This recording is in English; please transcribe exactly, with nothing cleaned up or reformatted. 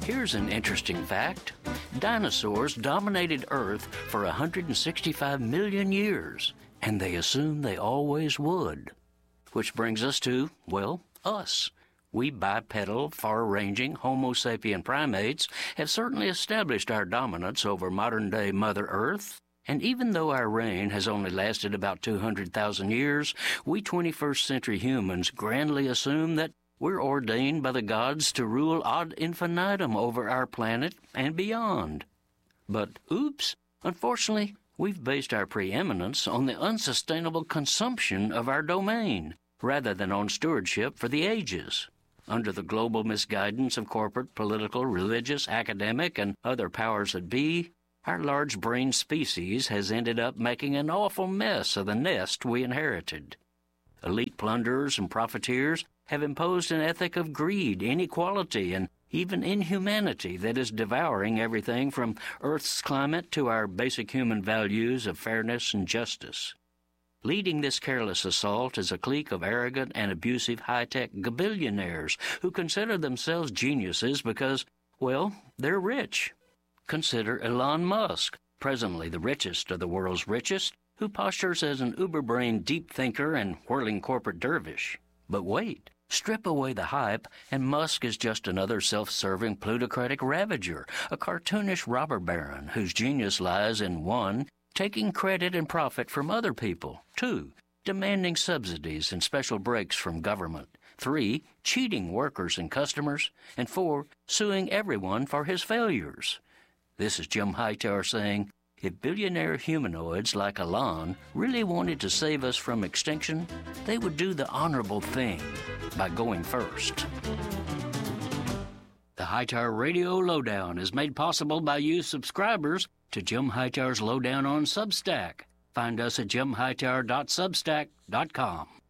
Here's an interesting fact. Dinosaurs dominated Earth for one hundred sixty-five million years, and they assumed they always would. Which brings us to, well, us. We bipedal, far-ranging Homo sapien primates have certainly established our dominance over modern-day Mother Earth. And even though our reign has only lasted about two hundred thousand years, we twenty-first century humans grandly assume that we're ordained by the gods to rule ad infinitum over our planet and beyond. But oops, unfortunately, we've based our preeminence on the unsustainable consumption of our domain, rather than on stewardship for the ages. Under the global misguidance of corporate, political, religious, academic, and other powers that be, our large-brained species has ended up making an awful mess of the nest we inherited. Elite plunderers and profiteers have imposed an ethic of greed, inequality, and even inhumanity that is devouring everything from Earth's climate to our basic human values of fairness and justice. Leading this careless assault is a clique of arrogant and abusive high-tech gabillionaires who consider themselves geniuses because, well, they're rich. Consider Elon Musk, presently the richest of the world's richest, who postures as an uber-brain deep thinker and whirling corporate dervish. But wait, strip away the hype, and Musk is just another self-serving plutocratic ravager, a cartoonish robber baron whose genius lies in one, taking credit and profit from other people, two, demanding subsidies and special breaks from government, three, cheating workers and customers, and four, suing everyone for his failures. This is Jim Hightower saying, if billionaire humanoids like Elon really wanted to save us from extinction, they would do the honorable thing by going first. The Hightower Radio Lowdown is made possible by you subscribers to Jim Hightower's Lowdown on Substack. Find us at jim hightower dot substack dot com.